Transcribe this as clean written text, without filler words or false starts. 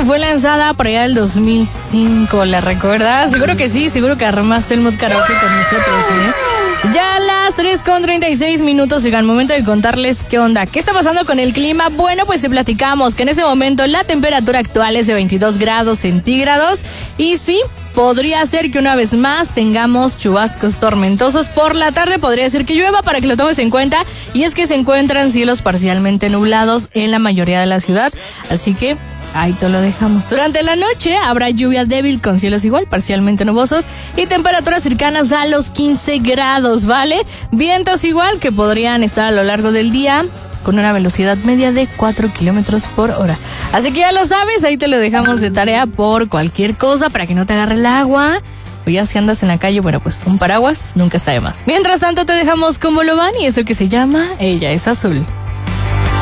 fue lanzada por allá del 2005, ¿la recuerdas? Seguro que sí, seguro que armaste el mood karaoke con nosotros, ¿eh? Ya a las 3:36, oigan, momento de contarles qué onda, qué está pasando con el clima. Bueno, pues te platicamos que en ese momento la temperatura actual es de 22 grados centígrados y sí, podría ser que una vez más tengamos chubascos tormentosos. Por la tarde podría ser que llueva, para que lo tomes en cuenta, y es que se encuentran cielos parcialmente nublados en la mayoría de la ciudad, así que ahí te lo dejamos. Durante la noche habrá lluvia débil con cielos igual parcialmente nubosos y temperaturas cercanas a los 15 grados, ¿vale? Vientos igual que podrían estar a lo largo del día con una velocidad media de 4 kilómetros por hora. Así que ya lo sabes, ahí te lo dejamos de tarea por cualquier cosa para que no te agarre el agua. O ya si andas en la calle, bueno, pues un paraguas nunca está de más. Mientras tanto te dejamos como lo van y eso que se llama Ella es Azul.